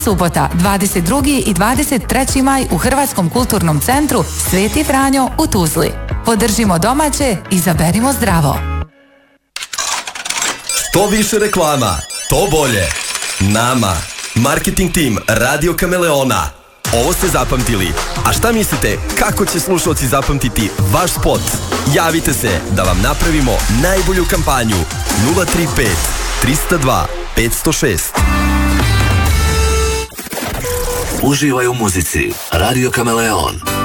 Subota, 22. i 23. maj u Hrvatskom kulturnom centru Sveti Franjo u Tuzli. Podržimo domaće, izaberimo zdravo. Što više reklama, to bolje. Nama, marketing tim Radio Kameleona. Ovo ste zapamtili. A šta mislite, kako će slušalci zapamtiti vaš spot? Javite se da vam napravimo najbolju kampanju. 035 302 506. Uživaj u muzici. Radio Kameleon.